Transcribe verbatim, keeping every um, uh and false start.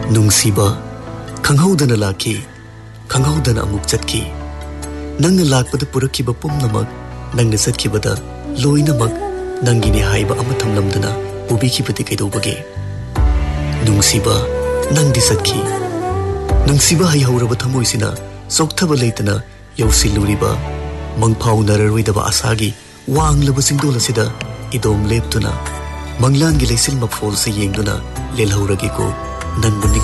नुंसीबा खंगौदना lucky खंगौदना अमुक चटकी नंग लाखपद पुरखिबा पुमनमक नंग सटखिबदा लोइनमक नंगिने हाइबा अमा थमलमदना उबिखिबदि कैदौबगे नुंसीबा नंगदि सटखी नुंसीबा हाइहौरबा थमोइसिना सोक्थबा लेतना यौसिलुरिबा मंगफाउनररोइदबा आसागी वांगलबा सिंगदोलसिदा इदोम लेप्तुना मंगलांगी लेसिल मफोल से येंगदुना लेलहौरगेको नंगबु